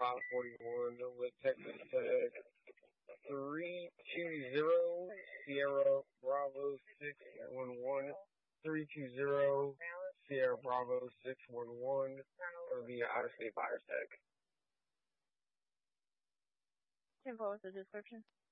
541 with Texas Tech. 320 Sierra Bravo 611. 320 Sierra Bravo 611 for the out-of-state Virus Tech. Can you post the description?